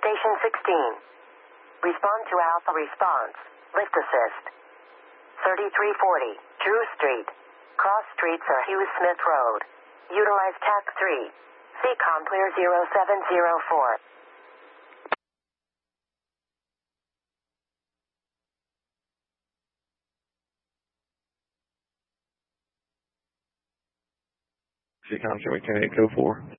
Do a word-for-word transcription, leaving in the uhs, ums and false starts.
Station sixteen. Respond to Alpha response. Lift assist. thirty-three forty, Drew Street. Cross streets are Hughes Smith Road. Utilize T A C three. C COM clear zero seven zero four. C COM, can we ten eight code four?